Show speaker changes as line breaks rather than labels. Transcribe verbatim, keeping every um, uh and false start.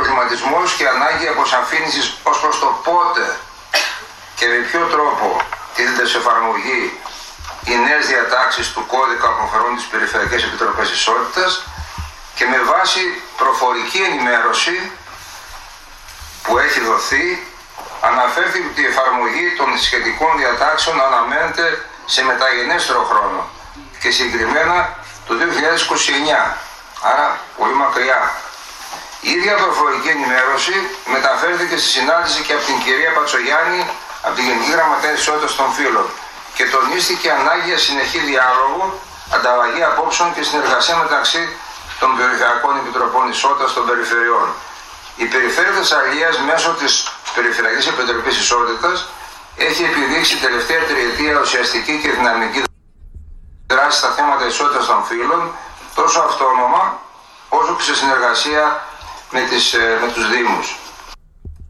προβληματισμός και ανάγκη αποσαφήνισης ως προς το πότε και με ποιο τρόπο τίθεται σε εφαρμογή οι νέες διατάξεις του κώδικα που αφορούν τις Περιφερειακές Επιτροπές Ισότητας και με βάση προφορική ενημέρωση που έχει δοθεί αναφέρθηκε ότι η εφαρμογή των σχετικών διατάξεων αναμένεται σε μεταγενέστερο χρόνο και συγκεκριμένα το δύο χιλιάδες είκοσι εννιά, άρα πολύ μακριά. Η ίδια προφορική ενημέρωση μεταφέρθηκε στη συνάντηση και από την κυρία Πατσογιάννη από την Γενική Γραμματέα της Ισότητας των Φύλων και τονίστηκε ανάγκη για συνεχή διάλογο, ανταλλαγή απόψεων και συνεργασία μεταξύ των Περιφερειακών Επιτροπών Ισότητας των Περιφερειών. Η Περιφέρεια Θεσσαλίας μέσω της Περιφερειακής Επιτροπής Ισότητας έχει επιδείξει τελευταία τριετία ουσιαστική και δυναμική δράση στα θέματα ισότητας των φύλων, τόσο αυτόνομα όσο και σε συνεργασία με, τις, με τους Δήμους.